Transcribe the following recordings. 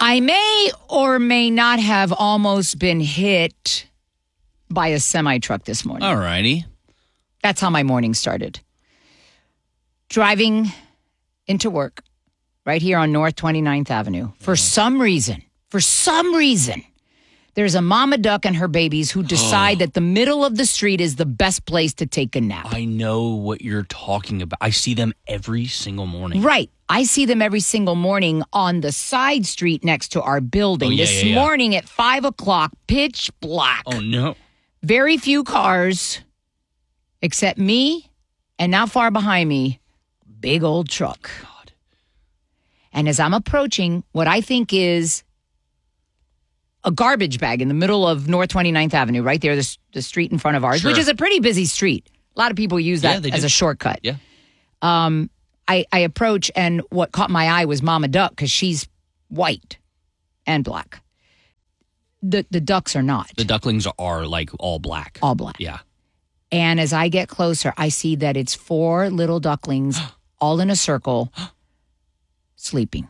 I may or may not have almost been hit by a semi-truck this morning. All righty. That's how my morning started. Driving into work right here on North 29th Avenue. For some reason, there's a mama duck and her babies who decide that the middle of the street is the best place to take a nap. I know what you're talking about. I see them every single morning. Right. I see them every single morning on the side street next to our building. This morning at 5 o'clock, pitch black. Oh, no. Very few cars, except me, and not far behind me, big old truck. God. And as I'm approaching what I think is a garbage bag in the middle of North 29th Avenue, right there, the street in front of ours, which is a pretty busy street. A lot of people use that as a shortcut. Yeah. I approach, and what caught my eye was Mama Duck, because she's white and black. The ducks are not. The ducklings are like all black. All black. Yeah. And as I get closer, I see that it's 4 little ducklings all in a circle sleeping.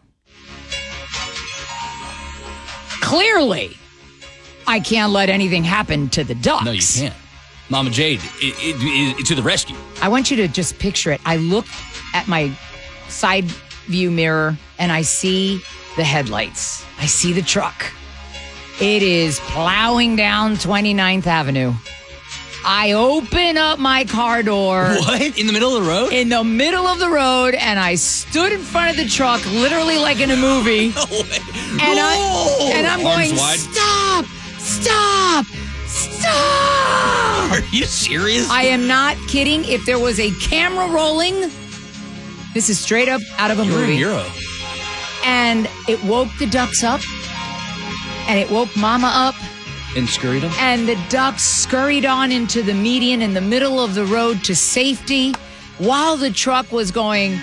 Clearly, I can't let anything happen to the ducks. No, you can't. Mama Jade, to the rescue. I want you to just picture it. I look at my side view mirror and I see the headlights. I see the truck. It is plowing down 29th Avenue. I open up my car door. What? In the middle of the road? In the middle of the road, and I stood in front of the truck, literally like in a movie. No way. And I'm Arms going, wide. stop. Are you serious? I am not kidding. If there was a camera rolling, this is straight up out of a movie. You're a hero. And it woke the ducks up, and it woke Mama up. And scurried them? And the ducks scurried on into the median in the middle of the road to safety while the truck was going,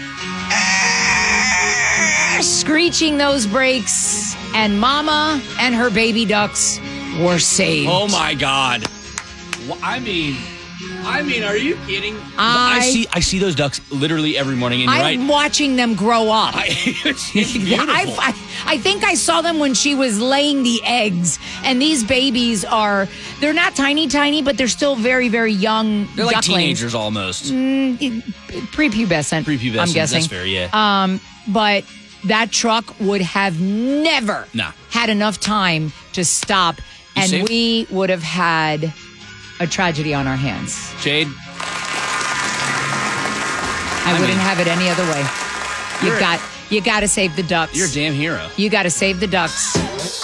screeching those brakes. And Mama and her baby ducks were saved. Oh, my God. I mean, are you kidding? I see those ducks literally every morning, and you're I'm watching them grow up. It's beautiful. I think I saw them when she was laying the eggs, and these babies they're not tiny, but they're still very, very young. They're like ducklings. teenagers almost. Prepubescent. I'm guessing. That's fair, yeah. But that truck would have never Nah. had enough time to stop, and we would have had a tragedy on our hands. Jade? I wouldn't have it any other way. You got to save the ducks. You're a damn hero. You got to save the ducks.